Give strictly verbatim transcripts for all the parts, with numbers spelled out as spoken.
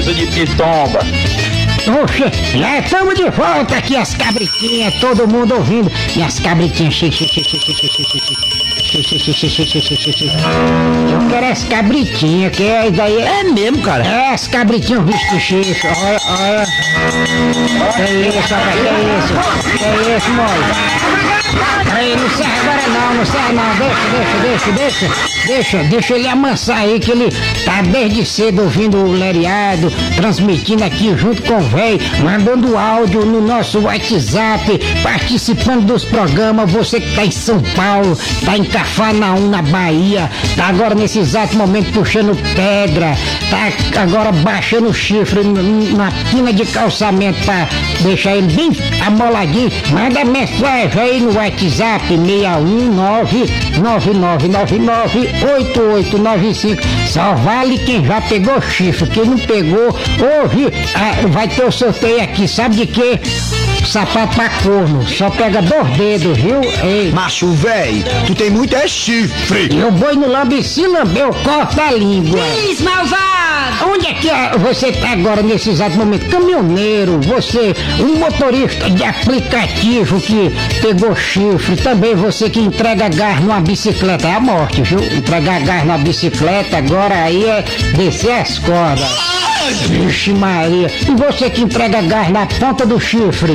cabeça de pitomba. Oxe, já estamos de volta aqui, as cabritinhas, todo mundo ouvindo. E as cabritinhas, xixi, xixi, xixi, xixi, xixi, xixi, xixi, xixi, xixi. Eu quero as cabritinhas, que é daí. É mesmo, cara? É, as cabritinhas visto xixi, olha, olha. Que isso, rapaz, que isso? Que isso, mole? Aí, não serve agora não, não serve não, deixa, deixa, deixa, deixa, deixa, deixa ele amansar aí, que ele tá desde cedo ouvindo o Leriado, transmitindo aqui junto com o véi, mandando áudio no nosso WhatsApp, participando dos programas, você que tá em São Paulo, tá em Cafarnaum, na Bahia, tá agora nesse exato momento puxando pedra, tá agora baixando o chifre na pina de calçamento pra deixar ele bem amoladinho, manda mensagem aí no WhatsApp seis um nove nove nove nove nove oito oito nove cinco. Só vale quem já pegou chifre, quem não pegou, hoje ah, vai ter o sorteio aqui, sabe de quê? Sapato pra corno, só pega dois dedos, viu? Ei. Macho véi, tu tem muito é chifre. E o boi no lambe se lambeu, corta a língua. Diz, malvado! Onde é que ah, você tá agora nesse exato momento? Caminhoneiro, você, um motorista de aplicativo que pegou chifre, também você que entrega gás numa bicicleta, é a morte, viu? Entregar gás numa bicicleta, agora aí é descer as cordas. Vixe Maria, e você que entrega gás na ponta do chifre?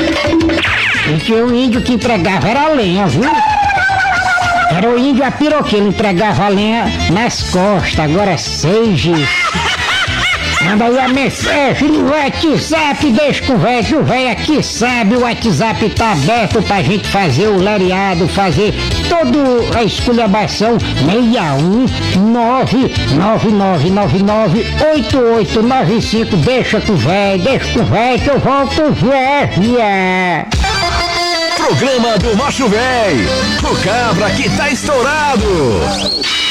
E que o índio que entregava era a lenha, viu? Era o índio a piroqueiro, entregava a lenha nas costas, agora seis. Manda aí a mensagem no WhatsApp, deixa com o velho, que o velho aqui sabe, o WhatsApp tá aberto pra gente fazer o Leriado, fazer toda a esculhambação. Seis um nove nove nove nove nove oito oito nove cinco, deixa com o velho, deixa com o velho que eu volto velha. Programa do Macho Véi, o cabra que tá estourado.